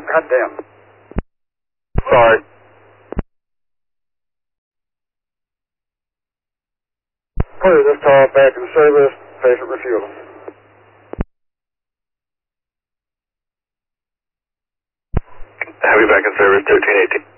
Goddamn. Sorry. Clear this call back in service. Patient refueling. Have you back in service, 1318.